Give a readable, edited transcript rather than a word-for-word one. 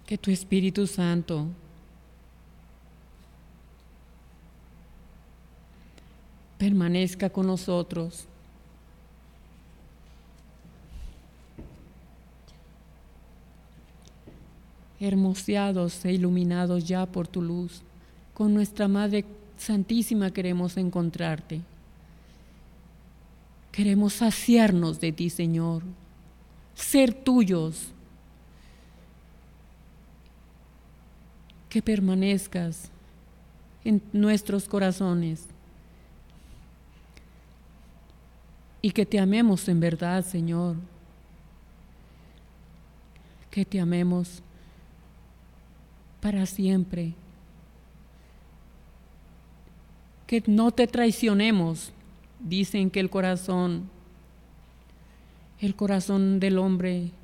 Que tu Espíritu Santo permanezca con nosotros. Hermoseados e iluminados ya por tu luz, con nuestra Madre Santísima queremos encontrarte. Queremos saciarnos de ti, Señor, ser tuyos, que permanezcas en nuestros corazones y que te amemos en verdad, Señor, que te amemos para siempre, que no te traicionemos. Dicen que el corazón del hombre